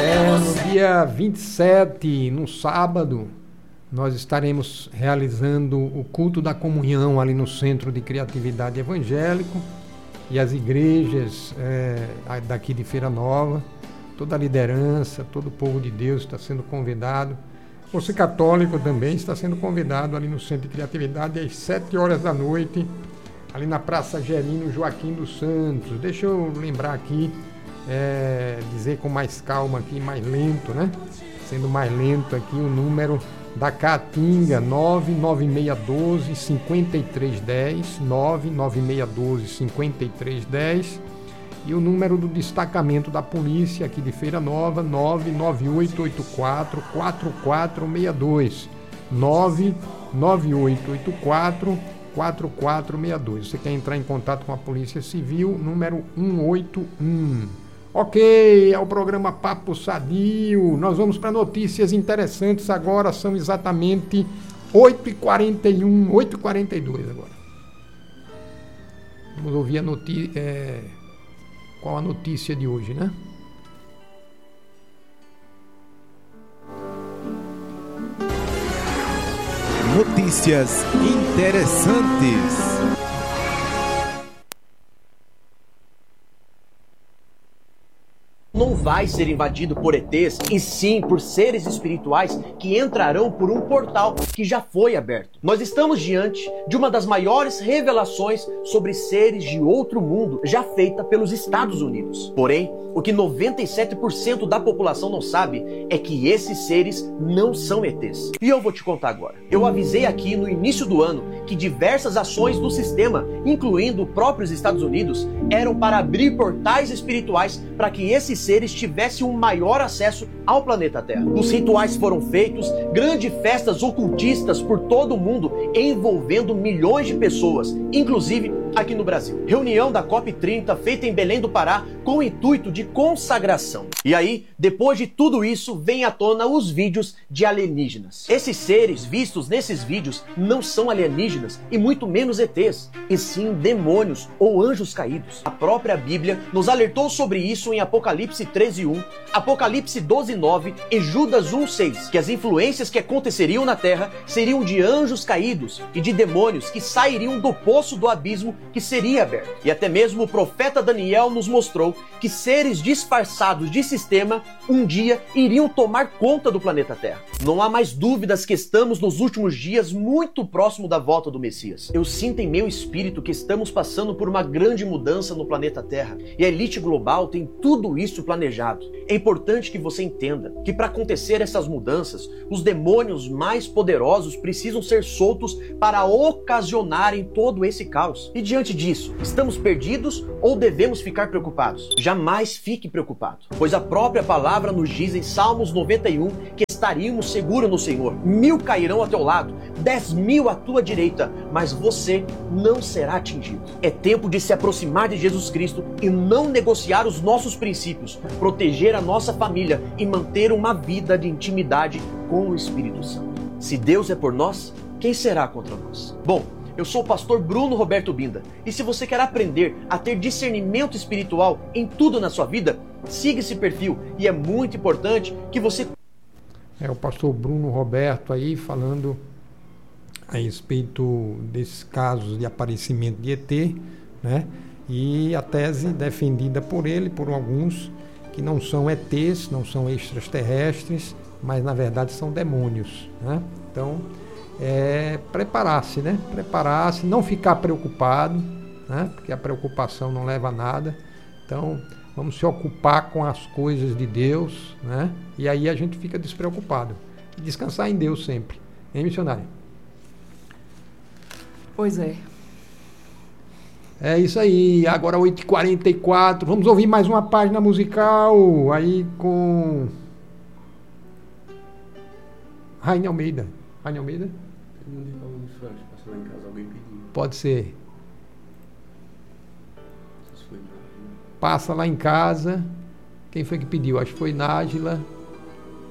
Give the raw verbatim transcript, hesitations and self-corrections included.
É, no dia vinte e sete, no sábado, nós estaremos realizando o culto da comunhão ali no Centro de Criatividade Evangélico e as igrejas é, daqui de Feira Nova, toda a liderança, todo o povo de Deus está sendo convidado. Você católico também está sendo convidado ali no Centro de Criatividade às sete horas da noite, ali na Praça Gerino Joaquim dos Santos. Deixa eu lembrar aqui, é, dizer com mais calma aqui, mais lento, né? Sendo mais lento aqui, o número da Caatinga, nove nove seis um dois, cinco três um zero, nove nove seis um dois, cinco três um zero, e o número do destacamento da polícia aqui de Feira Nova, nove nove oito oito quatro, quatro quatro seis dois, nove nove oito oito quatro, quatro quatro seis dois. Você quer entrar em contato com a Polícia Civil, número um oito um. Ok, é o programa Papo Sadio. Nós vamos para notícias interessantes agora. São exatamente oito e quarenta e um, oito e quarenta e dois agora. Vamos ouvir a notícia. É, qual a notícia de hoje, né? Notícias interessantes. Não vai ser invadido por E Tês, e sim por seres espirituais que entrarão por um portal que já foi aberto. Nós estamos diante de uma das maiores revelações sobre seres de outro mundo já feita pelos Estados Unidos. Porém, o que noventa e sete por cento da população não sabe é que esses seres não são E Tês. E eu vou te contar agora. Eu avisei aqui no início do ano que diversas ações do sistema, incluindo próprios Estados Unidos, eram para abrir portais espirituais para que esses seres tivessem um maior acesso ao planeta Terra. Os rituais foram feitos, grandes festas ocultistas por todo o mundo, envolvendo milhões de pessoas, inclusive aqui no Brasil. Reunião da COP trinta feita em Belém do Pará com o intuito de consagração. E aí, depois de tudo isso, vem à tona os vídeos de alienígenas. Esses seres vistos nesses vídeos não são alienígenas e muito menos E Tês, e sim demônios ou anjos caídos. A própria Bíblia nos alertou sobre isso em Apocalipse treze, um, Apocalipse doze, nove e Judas um, seis, que as influências que aconteceriam na Terra seriam de anjos caídos e de demônios que sairiam do poço do abismo que seria aberto. E até mesmo o profeta Daniel nos mostrou que seres disfarçados de sistema um dia iriam tomar conta do planeta Terra. Não há mais dúvidas que estamos nos últimos dias muito próximo da volta do Messias. Eu sinto em meu espírito que estamos passando por uma grande mudança no planeta Terra e a elite global tem tudo isso planejado. É importante que você entenda que para acontecer essas mudanças, os demônios mais poderosos precisam ser soltos para ocasionarem todo esse caos. E diante disso, estamos perdidos ou devemos ficar preocupados? Jamais fique preocupado, pois a própria palavra nos diz em Salmos noventa e um que estaríamos seguros no Senhor. Mil cairão ao teu lado, dez mil à tua direita, mas você não será atingido. É tempo de se aproximar de Jesus Cristo e não negociar os nossos princípios, proteger a nossa família e manter uma vida de intimidade com o Espírito Santo. Se Deus é por nós, quem será contra nós? Bom, eu sou o pastor Bruno Roberto Binda, e se você quer aprender a ter discernimento espiritual em tudo na sua vida, siga esse perfil, e é muito importante que você... É o pastor Bruno Roberto aí falando a respeito desses casos de aparecimento de E T, né? E a tese defendida por ele, por alguns, que não são E Tês, não são extraterrestres, mas na verdade são demônios, né? Então, é preparar-se, né? Preparar-se, não ficar preocupado, né? Porque a preocupação não leva a nada. Então, vamos se ocupar com as coisas de Deus, né? E aí a gente fica despreocupado. E descansar em Deus sempre. Hein, missionário? Pois é. É isso aí. Agora oito e quarenta e quatro. Vamos ouvir mais uma página musical aí com Raine Almeida. Raine Almeida? Pode ser. Passa lá em casa. Quem foi que pediu? Acho que foi Nájila.